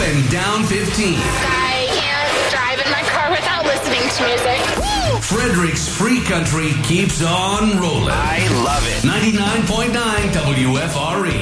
and down 15. I can't drive in my car without listening to music. Woo! Frederick's Free Country keeps on rolling. I love it. 99.9 WFRE.